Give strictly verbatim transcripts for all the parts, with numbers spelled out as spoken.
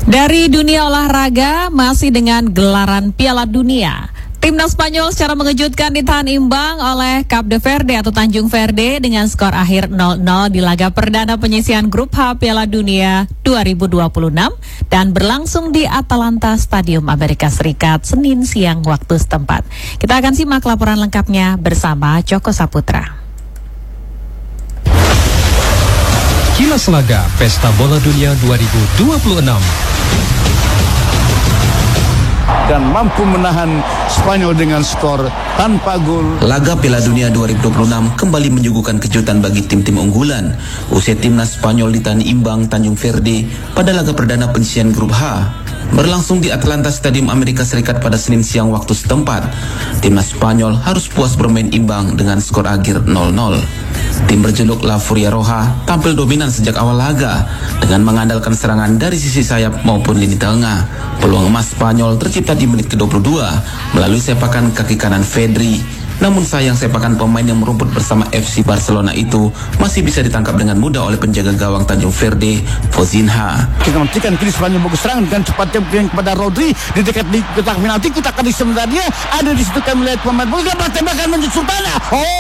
Dari dunia olahraga, masih dengan gelaran Piala Dunia. Timnas Spanyol secara mengejutkan ditahan imbang oleh Cap de Verde atau Tanjung Verde dengan skor akhir nol nol di laga perdana penyisihan Grup H Piala Dunia dua ribu dua puluh enam dan berlangsung di Atalanta Stadium Amerika Serikat Senin siang waktu setempat. Kita akan simak laporan lengkapnya bersama Joko Saputra. Kilas Laga Pesta Bola Dunia dua ribu dua puluh enam. Dan mampu menahan Spanyol dengan skor tanpa gol. Laga Piala Dunia dua ribu dua puluh enam kembali menyuguhkan kejutan bagi tim-tim unggulan. Usai timnas Spanyol ditahan imbang Tanjung Verde pada laga perdana penyisihan Grup H berlangsung di Atlanta Stadium Amerika Serikat pada Senin siang waktu setempat. Timnas Spanyol harus puas bermain imbang dengan skor akhir nol nol. Tim berjuluk La Furia Roja tampil dominan sejak awal laga dengan mengandalkan serangan dari sisi sayap maupun lini tengah. Peluang emas Spanyol tercipta di menit ke dua puluh dua melalui sepakan kaki kanan Pedri. Namun sayang sepakan pemain yang merumput bersama F C Barcelona itu masih bisa ditangkap dengan mudah oleh penjaga gawang Tanjung Verde, Fozinha. Kita nantikan kini Spanyol bagus serangan dengan cepat tempian kepada Rodri di dekat di kotak penalti. Kita akan sebenarnya ada di situ kami melihat pemain bola tembakan menjusur tanah.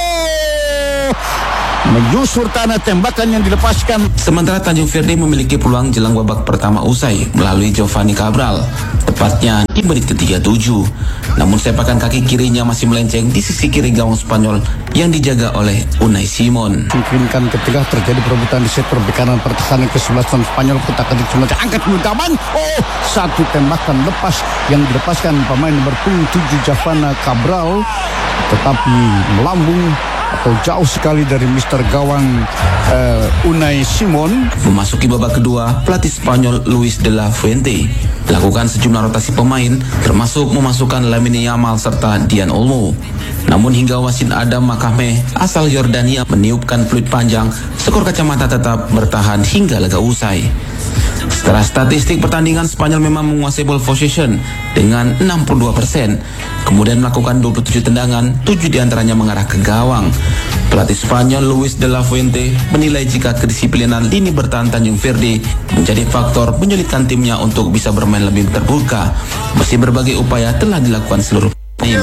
Oh! Menjusur tanah tembakan yang dilepaskan. Sementara Tanjung Verde memiliki peluang jelang babak pertama usai melalui Giovanni Cabral, tepatnya di menit ke tiga puluh tujuh. Namun sepakan kaki kirinya masih melenceng di sisi kiri gawang Spanyol yang dijaga oleh Unai Simon. Mungkinkan ketika terjadi perebutan di sektor bek kanan pertahanan kesebelasan Spanyol, kita akan cuma angkat keutamaan. Oh, satu tembakan lepas yang dilepaskan pemain nomor tujuh Giovanni Cabral, tetapi melambung atau jauh sekali dari Mister Gawang uh, Unai Simon. Memasuki babak kedua, pelatih Spanyol Luis de la Fuente lakukan sejumlah rotasi pemain, termasuk memasukkan Lamine Yamal serta Dian Olmo. Namun hingga wasit Adam Makame asal Yordania meniupkan peluit panjang, skor kacamata tetap bertahan hingga laga usai. Setelah statistik pertandingan, Spanyol memang menguasai ball possession dengan enam puluh dua persen. Kemudian melakukan dua puluh tujuh tendangan, tujuh diantaranya mengarah ke gawang. Pelatih Spanyol Luis de la Fuente menilai jika kedisiplinan lini bertahan Tanjung Verde menjadi faktor menyulitkan timnya untuk bisa bermain lebih terbuka. Meski berbagai upaya telah dilakukan seluruh tim.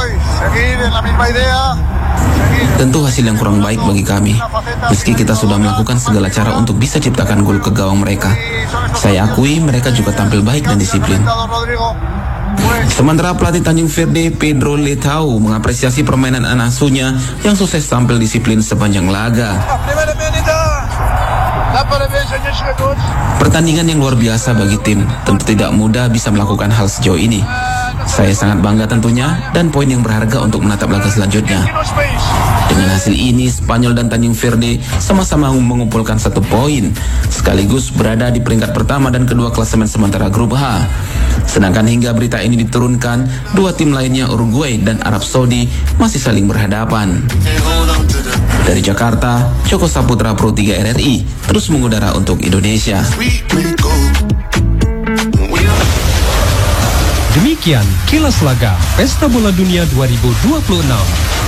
Tentu hasil yang kurang baik bagi kami, meski kita sudah melakukan segala cara untuk bisa ciptakan gol ke gawang mereka. Saya akui mereka juga tampil baik dan disiplin. Sementara pelatih Tanjung Verde Pedro Letao mengapresiasi permainan anak asuhnya yang sukses tampil disiplin sepanjang laga. Pertandingan yang luar biasa bagi tim, tentu tidak mudah bisa melakukan hal sejauh ini. Saya sangat bangga tentunya dan poin yang berharga untuk menatap laga selanjutnya. Dengan hasil ini, Spanyol dan Tanjung Verde sama-sama mengumpulkan satu poin, sekaligus berada di peringkat pertama dan kedua klasemen sementara Grup H. Sedangkan hingga berita ini diturunkan, dua tim lainnya Uruguay dan Arab Saudi masih saling berhadapan. Dari Jakarta, Joko Saputra Pro tiga R R I terus mengudara untuk Indonesia. Demikian Kilas Laga Pesta Bola Dunia dua ribu dua puluh enam.